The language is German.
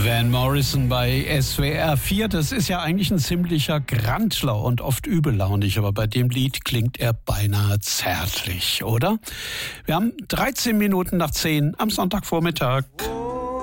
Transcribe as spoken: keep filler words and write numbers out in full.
Van Morrison bei S W R vier, das ist ja eigentlich ein ziemlicher Grantler und oft übellaunig, aber bei dem Lied klingt er beinahe zärtlich, oder? Wir haben dreizehn Minuten nach zehn am Sonntagvormittag.